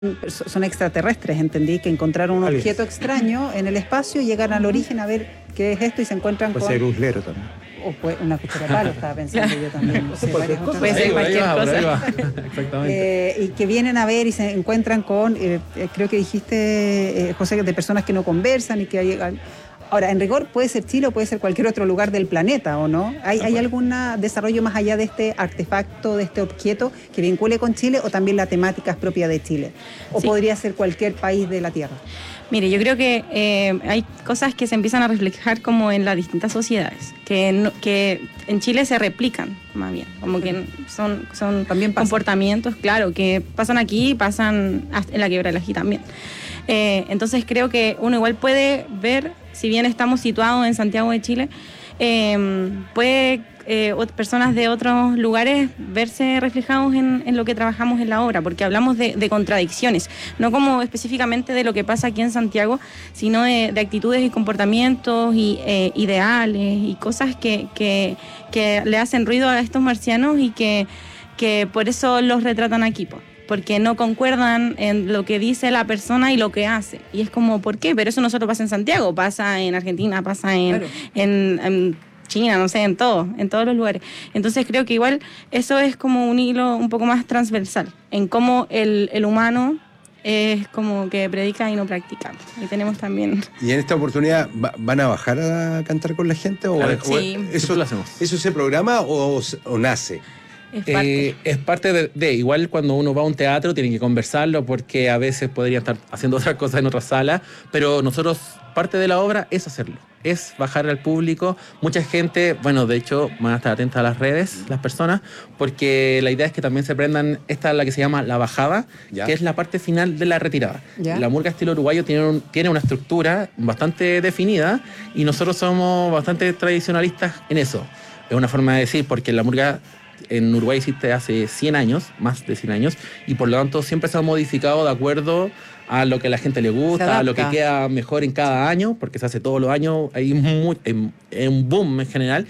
son extraterrestres, entendí, que encontraron un objeto extraño en el espacio, llegan al origen a ver qué es esto y se encuentran con... Puede ser uslero también. O una cuchara de palo, estaba pensando yo también. No sé, Puede ser cualquier cosa. Exactamente. Y que vienen a ver y se encuentran con, creo que dijiste, José, de personas que no conversan y que llegan... Ahora, en rigor puede ser Chile o puede ser cualquier otro lugar del planeta, ¿o no? ¿Hay algún desarrollo más allá de este artefacto, de este objeto, que vincule con Chile o también la temática es propia de Chile? ¿O podría ser cualquier país de la Tierra? Mire, yo creo que hay cosas que se empiezan a reflejar como en las distintas sociedades, que en Chile se replican, más bien, como que son comportamientos, claro, que pasan aquí y pasan en la Quebra del Ají también. Entonces creo que uno igual puede ver, si bien estamos situados en Santiago de Chile, puede personas de otros lugares verse reflejados en lo que trabajamos en la obra, porque hablamos de contradicciones, no como específicamente de lo que pasa aquí en Santiago, sino de actitudes y comportamientos y ideales y cosas que le hacen ruido a estos marcianos y que por eso los retratan aquí, porque no concuerdan en lo que dice la persona y lo que hace. Y es como, ¿por qué? Pero eso no solo pasa en Santiago, pasa en Argentina, pasa en China, no sé, en todos los lugares. Entonces creo que igual eso es como un hilo un poco más transversal, en cómo el humano es como que predica y no practica. Y tenemos también... ¿Y en esta oportunidad van a bajar a cantar con la gente? Sí. ¿Eso lo hacemos? ¿Eso se programa o nace? Es parte de igual cuando uno va a un teatro tiene que conversarlo porque a veces podría estar haciendo otras cosas en otra sala, pero nosotros parte de la obra es hacerlo, es bajar al público. Mucha gente, bueno, de hecho van a estar atentas a las redes las personas, porque la idea es que también se prendan, esta es la que se llama la bajada, que es la parte final de la retirada. La murga estilo uruguayo tiene una estructura bastante definida y nosotros somos bastante tradicionalistas en eso. Es una forma de decir, porque la murga en Uruguay existe hace 100 años, más de 100 años, y por lo tanto siempre se ha modificado de acuerdo a lo que a la gente le gusta, a lo que queda mejor en cada año, porque se hace todos los años, hay un boom en general.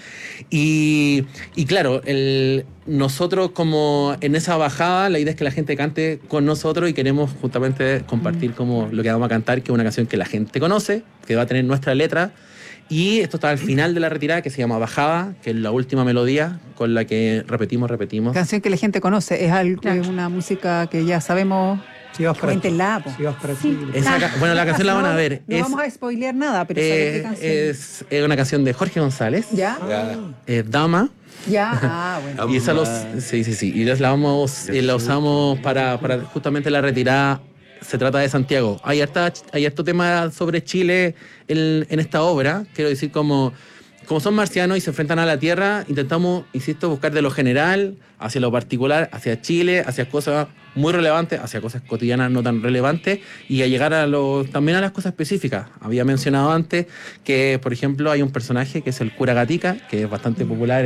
Y claro, nosotros como en esa bajada, la idea es que la gente cante con nosotros y queremos justamente compartir como lo que vamos a cantar, que es una canción que la gente conoce, que va a tener nuestra letra. Y esto está al final de la retirada, que se llama Bajada, que es la última melodía con la que repetimos. Canción que la gente conoce, es una música que ya sabemos. Si vas para Cuéntenla. Si vas para Chile. Bueno, la canción la van a ver. No vamos a spoilear nada, pero ¿sabes qué canción? Es una canción de Jorge González. ¿Ya? Dama. Ya, bueno. Y esa sí. Y la usamos para justamente la retirada. Se trata de Santiago. Hay harto tema sobre Chile en esta obra. Quiero decir, como son marcianos y se enfrentan a la Tierra, intentamos, insisto, buscar de lo general hacia lo particular, hacia Chile, hacia cosas muy relevantes, hacia cosas cotidianas no tan relevantes, y a llegar también a las cosas específicas. Había mencionado antes que, por ejemplo, hay un personaje que es el cura Gatica, que es bastante popular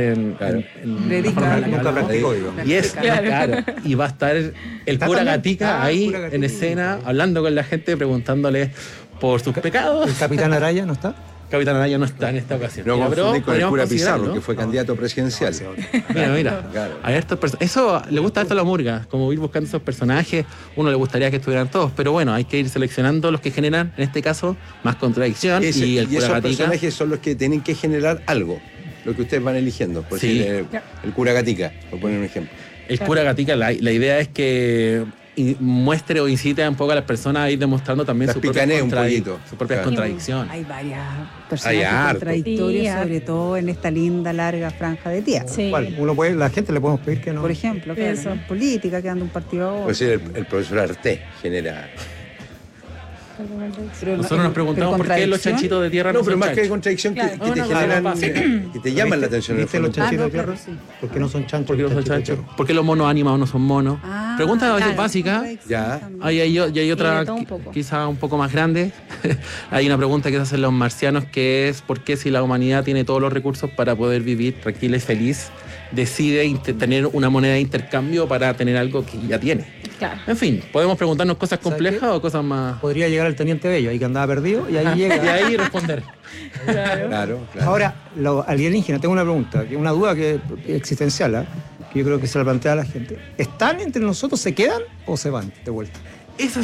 Nunca practicó, digo. Y va a estar el cura Gatica ahí en escena, hablando con la gente, preguntándole por sus pecados. ¿El Capitán Araya no está? Capitán Araya no está en esta ocasión. No confundí con el cura Pizarro, ¿no? que fue candidato presidencial. Mira. Claro. Eso le gusta esto a la murga, como ir buscando esos personajes. Uno le gustaría que estuvieran todos, pero bueno, hay que ir seleccionando los que generan, en este caso, más contradicción. Y esos personajes son los que tienen que generar algo, lo que ustedes van eligiendo. Por decir, el cura Gatica, por poner un ejemplo. El cura Gatica, la idea es que muestre o incite un poco a las personas a ir demostrando también sus propias contradicciones. Hay varias personajes contradictorios, sobre todo en esta linda, larga franja de tiempo. Sí. La gente le podemos pedir que no. Por ejemplo, en política, que anda un partido a otro. Pues el profesor Arte genera... Nosotros nos preguntamos por qué los chanchitos de tierra no pero son más que chanchos. contradicción que te generan, que te llaman la atención. ¿Viste los chanchitos de tierra? ¿Por qué no son chanchos? ¿Por qué no son chanchos? ¿Por qué los monos animados no son monos? Pregunta a veces básica. Ya. Hay otra quizá un poco más grande. Hay una pregunta que se hacen los marcianos, que es ¿por qué, si la humanidad tiene todos los recursos para poder vivir tranquila y feliz, decide tener una moneda de intercambio para tener algo que ya tiene? Claro. En fin, podemos preguntarnos cosas complejas o cosas más... Podría llegar el Teniente Bello, ahí que andaba perdido, y ahí llega. Y ahí responder. Claro. Ahora, los alienígenas, tengo una pregunta, una duda que existencial, que yo creo que se la plantea a la gente. ¿Están entre nosotros, se quedan o se van de vuelta? Esa